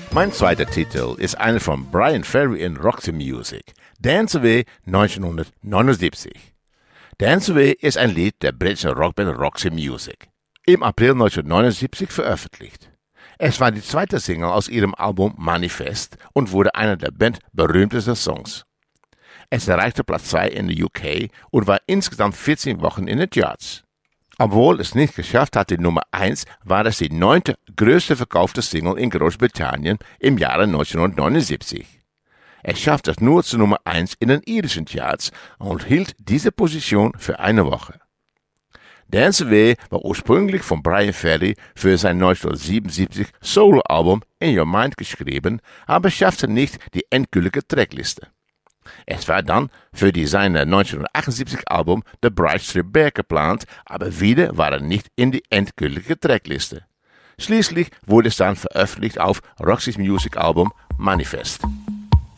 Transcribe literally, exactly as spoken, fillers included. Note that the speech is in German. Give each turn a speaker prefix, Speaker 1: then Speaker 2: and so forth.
Speaker 1: Mein zweiter Titel ist einer von Bryan Ferry in Roxy Music, Dance Away neunzehnhundertneunundsiebzig. Dance Away ist ein Lied der britischen Rockband Roxy Music, im April neunzehnhundertneunundsiebzig veröffentlicht. Es war die zweite Single aus ihrem Album Manifest und wurde einer der Band berühmtesten Songs. Es erreichte Platz zwei in der U K und war insgesamt vierzehn Wochen in den Charts. Obwohl es nicht geschafft hatte, Nummer eins, war es die neunte größte verkaufte Single in Großbritannien im Jahre neunzehnhundertneunundsiebzig. Es schaffte es nur zu Nummer eins in den irischen Charts und hielt diese Position für eine Woche. Dance Away war ursprünglich von Bryan Ferry für sein neunzehnhundertsiebenundsiebzig Solo-Album In Your Mind geschrieben, aber schaffte nicht die endgültige Trackliste. Es war dann für die seine neunzehnhundertachtundsiebzig Album The Bright Strip Back geplant, aber wieder war er nicht in die endgültige Trackliste. Schließlich wurde es dann veröffentlicht auf Roxy's Music Album Manifest.